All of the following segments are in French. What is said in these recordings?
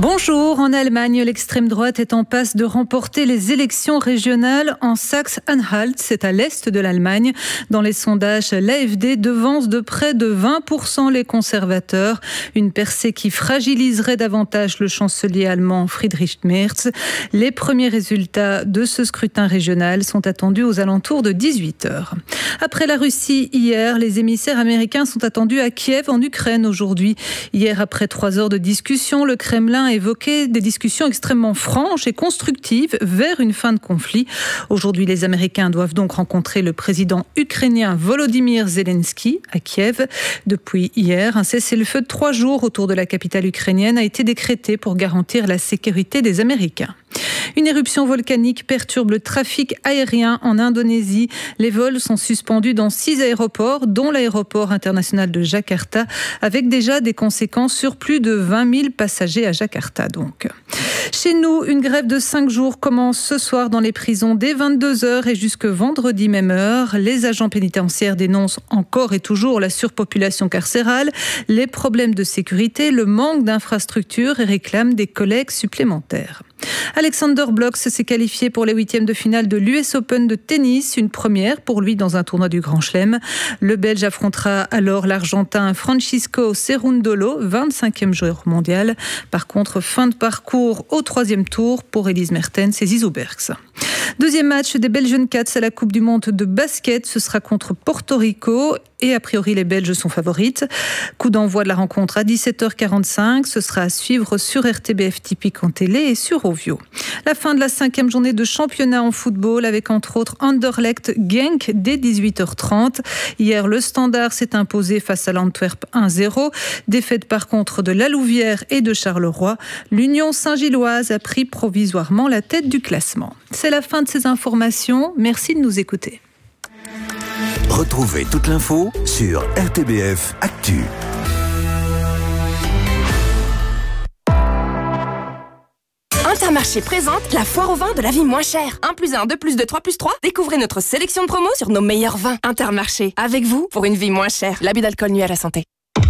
Bonjour. En Allemagne, l'extrême droite est en passe de remporter les élections régionales en Saxe-Anhalt. C'est à l'est de l'Allemagne. Dans les sondages, l'AfD devance de près de 20% les conservateurs. Une percée qui fragiliserait davantage le chancelier allemand Friedrich Merz. Les premiers résultats de ce scrutin régional sont attendus aux alentours de 18h. Après la Russie hier, les émissaires américains sont attendus à Kiev en Ukraine aujourd'hui. Hier, après 3 heures de discussion, le Kremlin a évoqué des discussions extrêmement franches et constructives vers une fin de conflit. Aujourd'hui, les Américains doivent donc rencontrer le président ukrainien Volodymyr Zelensky à Kiev. Depuis hier, un cessez-le-feu de 3 jours autour de la capitale ukrainienne a été décrété pour garantir la sécurité des Américains. Une éruption volcanique perturbe le trafic aérien en Indonésie. Les vols sont suspendus dans 6 aéroports, dont l'aéroport international de Jakarta, avec déjà des conséquences sur plus de 20 000 passagers à Jakarta. Donc. Chez nous, une grève de 5 jours commence ce soir dans les prisons dès 22h et jusque vendredi même heure. Les agents pénitentiaires dénoncent encore et toujours la surpopulation carcérale, les problèmes de sécurité, le manque d'infrastructures et réclament des collègues supplémentaires. Alexander Blok s'est qualifié pour les 8e de finale de l'US Open de tennis, une première pour lui dans un tournoi du Grand Chelem. Le Belge affrontera alors l'Argentin Francisco Cerundolo, 25e joueur mondial. Par contre, fin de parcours au 3e tour pour Elise Mertens et Zizou Bergs. Deuxième match des Belgian Cats à la Coupe du Monde de basket, ce sera contre Porto Rico et a priori les Belges sont favorites. Coup d'envoi de la rencontre à 17h45, ce sera à suivre sur RTBF Typique en télé et sur Ovio. La fin de la 5e journée de championnat en football avec entre autres Anderlecht Genk dès 18h30. Hier, le Standard s'est imposé face à l'Antwerp 1-0. Défaite par contre de La Louvière et de Charleroi. L'Union Saint-Gilloise a pris provisoirement la tête du classement. C'est la fin de ces informations. Merci de nous écouter. Retrouvez toute l'info sur RTBF Actu. Intermarché présente la foire au vin de la vie moins chère. 1 + 1, 2 + 2, 3 + 3. Découvrez notre sélection de promos sur nos meilleurs vins. Intermarché, avec vous pour une vie moins chère. L'abus d'alcool nuit à la santé.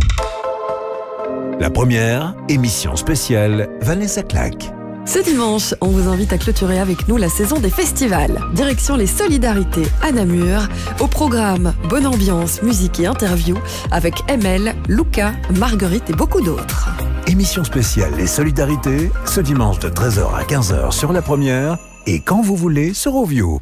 La première, émission spéciale Vanessa Clack. Ce dimanche, on vous invite à clôturer avec nous la saison des festivals. Direction les Solidarités à Namur. Au programme, bonne ambiance, musique et interviews avec ML, Luca, Marguerite et beaucoup d'autres. Émission spéciale Les Solidarités, ce dimanche de 13h à 15h sur la première et quand vous voulez sur Ovio.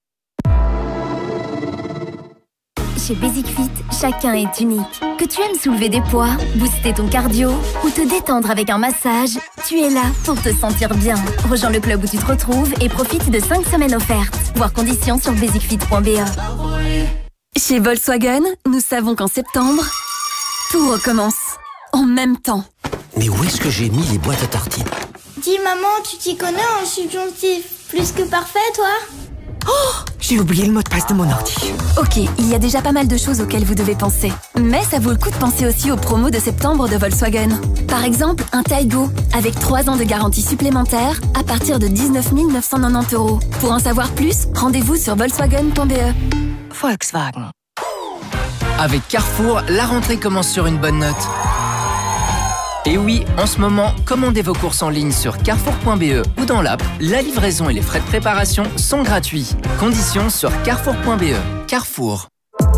Chez Basic Fit, chacun est unique. Que tu aimes soulever des poids, booster ton cardio ou te détendre avec un massage, tu es là pour te sentir bien. Rejoins le club où tu te retrouves et profite de 5 semaines offertes. Voir conditions sur basicfit.be. Chez Volkswagen, nous savons qu'en septembre, tout recommence. En même temps. Mais où est-ce que j'ai mis les boîtes à tartines? Dis maman, tu t'y connais en subjonctif plus que parfait, toi? Oh, j'ai oublié le mot de passe de mon ordi. Ok, il y a déjà pas mal de choses auxquelles vous devez penser. Mais ça vaut le coup de penser aussi aux promos de septembre de Volkswagen. Par exemple, un Taygo, avec 3 ans de garantie supplémentaire à partir de 19 990 €. Pour en savoir plus, rendez-vous sur volkswagen.be. Volkswagen. Avec Carrefour, la rentrée commence sur une bonne note. Et oui, en ce moment, commandez vos courses en ligne sur carrefour.be ou dans l'app. La livraison et les frais de préparation sont gratuits. Conditions sur carrefour.be. Carrefour.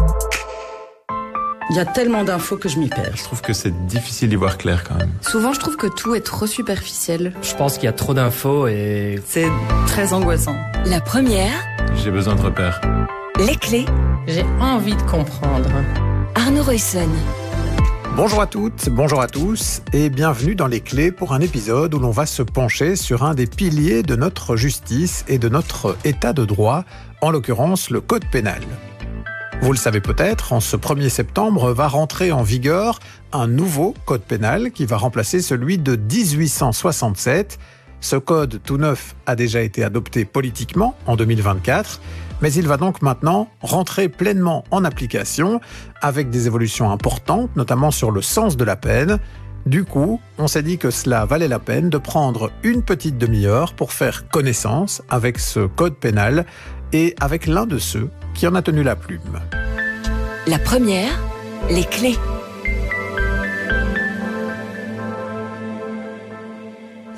Il y a tellement d'infos que je m'y perds. Je trouve que c'est difficile d'y voir clair quand même. Souvent, je trouve que tout est trop superficiel. Je pense qu'il y a trop d'infos et... C'est très angoissant. La première. J'ai besoin de repères. Les clés. J'ai envie de comprendre. Arnaud Roysson. Bonjour à toutes, bonjour à tous et bienvenue dans Les Clés pour un épisode où l'on va se pencher sur un des piliers de notre justice et de notre état de droit, en l'occurrence le code pénal. Vous le savez peut-être, en ce 1er septembre va rentrer en vigueur un nouveau code pénal qui va remplacer celui de 1867. Ce code tout neuf a déjà été adopté politiquement en 2024, mais il va donc maintenant rentrer pleinement en application avec des évolutions importantes, notamment sur le sens de la peine. Du coup, on s'est dit que cela valait la peine de prendre une petite demi-heure pour faire connaissance avec ce code pénal et avec l'un de ceux qui en a tenu la plume. La première, les clés.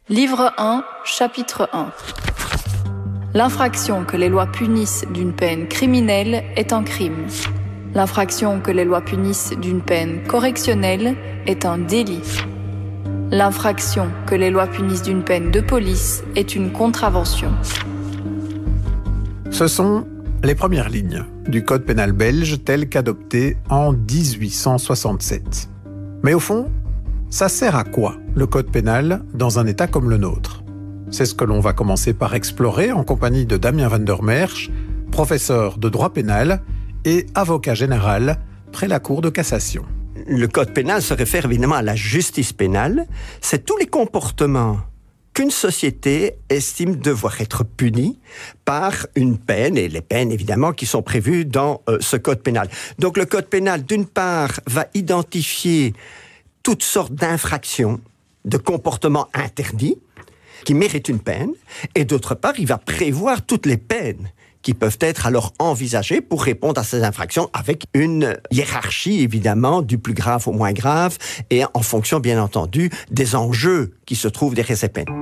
Livre 1, chapitre 1. L'infraction que les lois punissent d'une peine criminelle est un crime. L'infraction que les lois punissent d'une peine correctionnelle est un délit. L'infraction que les lois punissent d'une peine de police est une contravention. Ce sont les premières lignes du Code pénal belge tel qu'adopté en 1867. Mais au fond, ça sert à quoi, le Code pénal, dans un État comme le nôtre ? C'est ce que l'on va commencer par explorer en compagnie de Damien van der Merch, professeur de droit pénal et avocat général près la Cour de cassation. Le Code pénal se réfère évidemment à la justice pénale. C'est tous les comportements qu'une société estime devoir être punis par une peine, et les peines évidemment qui sont prévues dans ce Code pénal. Donc le Code pénal, d'une part, va identifier toutes sortes d'infractions, de comportements interdits qui méritent une peine, et d'autre part, il va prévoir toutes les peines qui peuvent être alors envisagées pour répondre à ces infractions avec une hiérarchie évidemment du plus grave au moins grave et en fonction bien entendu des enjeux qui se trouvent derrière ces peines.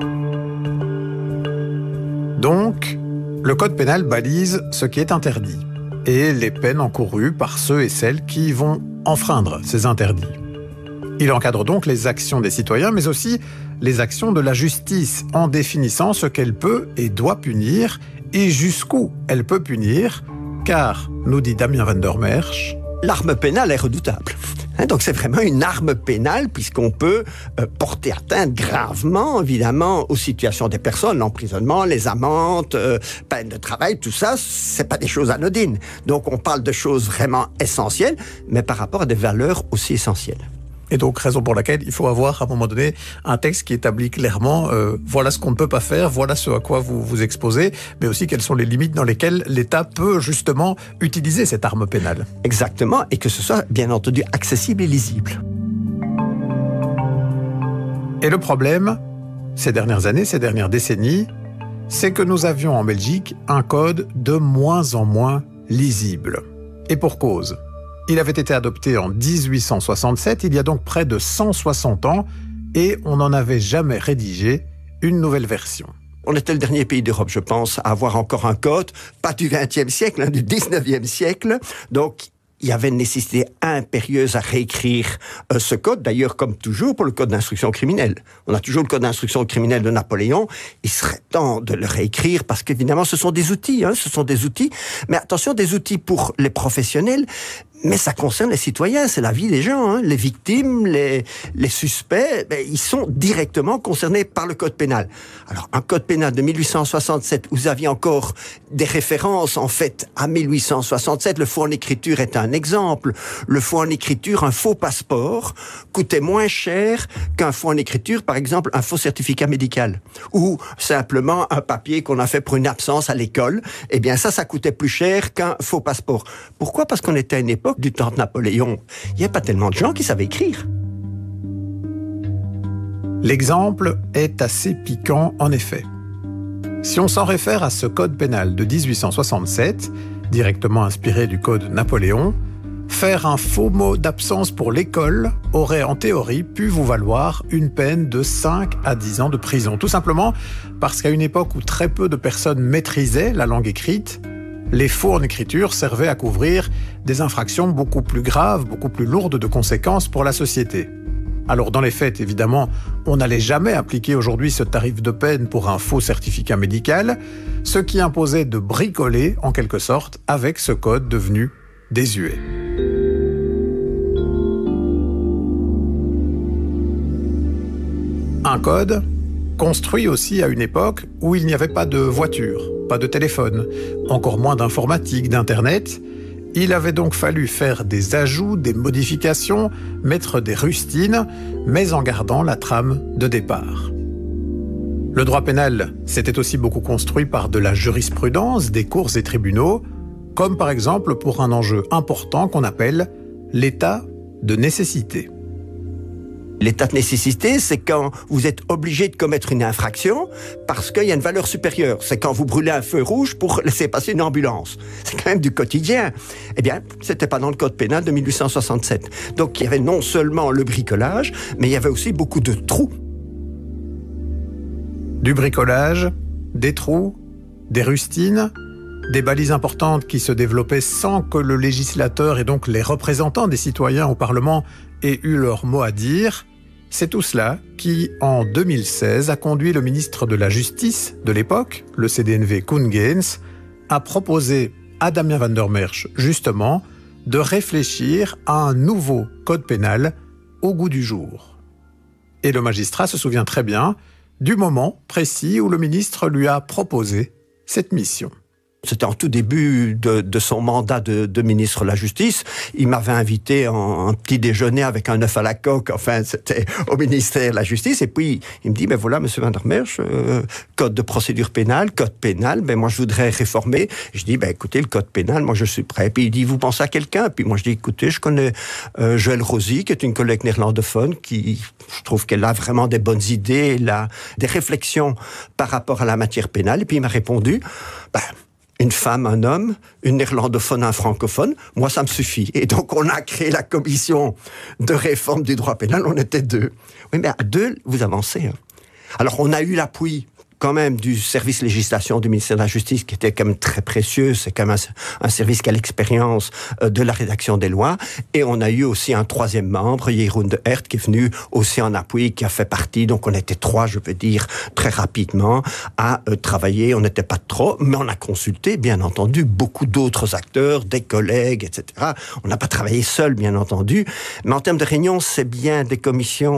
Donc, le Code pénal balise ce qui est interdit et les peines encourues par ceux et celles qui vont enfreindre ces interdits. Il encadre donc les actions des citoyens, mais aussi les actions de la justice, en définissant ce qu'elle peut et doit punir, et jusqu'où elle peut punir, car, nous dit Damien van der Merch, l'arme pénale est redoutable. Donc c'est vraiment une arme pénale puisqu'on peut porter atteinte gravement, évidemment, aux situations des personnes, l'emprisonnement, les amendes, peine de travail, tout ça, c'est pas des choses anodines. Donc on parle de choses vraiment essentielles, mais par rapport à des valeurs aussi essentielles. Et donc, raison pour laquelle il faut avoir, à un moment donné, un texte qui établit clairement voilà ce qu'on ne peut pas faire, voilà ce à quoi vous vous exposez, mais aussi quelles sont les limites dans lesquelles l'État peut justement utiliser cette arme pénale. Exactement, et que ce soit bien entendu accessible et lisible. Et le problème, ces dernières années, ces dernières décennies, c'est que nous avions en Belgique un code de moins en moins lisible. Et pour cause. Il avait été adopté en 1867, il y a donc près de 160 ans, et on n'en avait jamais rédigé une nouvelle version. On était le dernier pays d'Europe, je pense, à avoir encore un code, pas du XXe siècle, du XIXe siècle. Donc, il y avait une nécessité impérieuse à réécrire ce code, d'ailleurs comme toujours pour le code d'instruction criminelle. On a toujours le code d'instruction criminelle de Napoléon, il serait temps de le réécrire parce qu'évidemment ce sont des outils, mais attention, des outils pour les professionnels, mais ça concerne les citoyens, c'est la vie des gens, les victimes, les suspects, ils sont directement concernés par le code pénal. Alors un code pénal de 1867, vous aviez encore des références en fait à 1867, le faux en écriture est un exemple. Le faux en écriture, un faux passeport, coûtait moins cher qu'un faux en écriture, par exemple un faux certificat médical, ou simplement un papier qu'on a fait pour une absence à l'école, eh bien ça coûtait plus cher qu'un faux passeport. Pourquoi ? Parce qu'on était à une époque du temps de Napoléon, il n'y a pas tellement de gens qui savaient écrire. L'exemple est assez piquant en effet. Si on s'en réfère à ce code pénal de 1867, directement inspiré du code Napoléon, faire un faux mot d'absence pour l'école aurait en théorie pu vous valoir une peine de 5 à 10 ans de prison. Tout simplement parce qu'à une époque où très peu de personnes maîtrisaient la langue écrite, les faux en écriture servaient à couvrir des infractions beaucoup plus graves, beaucoup plus lourdes de conséquences pour la société. Alors dans les faits, évidemment, on n'allait jamais appliquer aujourd'hui ce tarif de peine pour un faux certificat médical, ce qui imposait de bricoler, en quelque sorte, avec ce code devenu désuet. Un code construit aussi à une époque où il n'y avait pas de voiture, pas de téléphone, encore moins d'informatique, d'internet. Il avait donc fallu faire des ajouts, des modifications, mettre des rustines, mais en gardant la trame de départ. Le droit pénal s'était aussi beaucoup construit par de la jurisprudence des cours et tribunaux, comme par exemple pour un enjeu important qu'on appelle l'état de nécessité. L'état de nécessité, c'est quand vous êtes obligé de commettre une infraction parce qu'il y a une valeur supérieure. C'est quand vous brûlez un feu rouge pour laisser passer une ambulance. C'est quand même du quotidien. Eh bien, c'était pas dans le code pénal de 1867. Donc, il y avait non seulement le bricolage, mais il y avait aussi beaucoup de trous. Du bricolage, des trous, des rustines, des balises importantes qui se développaient sans que le législateur et donc les représentants des citoyens au Parlement aient eu leur mot à dire. C'est tout cela qui, en 2016, a conduit le ministre de la Justice de l'époque, le CD&V Koen Geens, à proposer à Damien van der Merch, justement, de réfléchir à un nouveau code pénal au goût du jour. Et le magistrat se souvient très bien du moment précis où le ministre lui a proposé cette mission. C'était en tout début de son mandat de ministre de la Justice. Il m'avait invité en un petit déjeuner avec un œuf à la coque. Enfin, c'était au ministère de la Justice. Et puis, il me dit, ben voilà, monsieur Van der Merch, code de procédure pénale, code pénal, ben moi, je voudrais réformer. Je dis, ben écoutez, le code pénal, moi, je suis prêt. Puis il dit, vous pensez à quelqu'un? Puis moi, je dis, écoutez, je connais Joëlle Rosie, qui est une collègue néerlandophone, qui, je trouve qu'elle a vraiment des bonnes idées, elle a des réflexions par rapport à la matière pénale. Et puis il m'a répondu, ben, une femme, un homme, une néerlandophone, un francophone, moi ça me suffit. Et donc on a créé la commission de réforme du droit pénal, on était 2. Oui, mais à 2, vous avancez. Alors on a eu l'appui quand même du service législation du ministère de la Justice, qui était quand même très précieux, c'est quand même un service qui a l'expérience de la rédaction des lois, et on a eu aussi un 3e membre, Jeroen de Hert, qui est venu aussi en appui, qui a fait partie, donc on était 3, je peux dire, très rapidement, à travailler, on n'était pas trop, mais on a consulté, bien entendu, beaucoup d'autres acteurs, des collègues, etc. On n'a pas travaillé seul, bien entendu, mais en termes de réunion, c'est bien des commissions